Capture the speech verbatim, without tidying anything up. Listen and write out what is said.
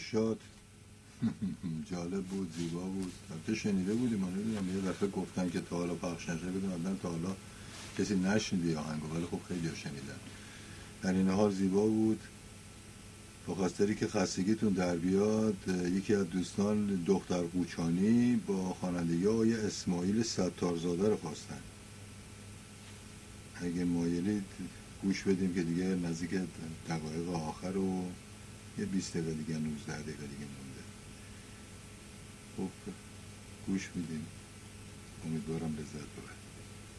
نوشاد جالب بود، زیبا بود. البته شنیده بودیم، من نمیدونم، یه دفعه گفتن که تا حالا پخش نشده، بدون آدم تا حالا کسی نشنیده آهنگو، ولی خب خیلی ها شنیدن. در این حال زیبا بود. با خاطری که خستگیتون در بیاد، یکی از دوستان دختر قوچانی با خوانندگی آقای اسماعیل ستارزاده رو خواستن. اگه مایلید گوش بدیم که دیگه نزدیک دقایق آخر و یه بیست دقیقه دیگه، نوزده دقیقه دیگه مونده. خب گوش میدیم، امیدوارم لذت ببرید.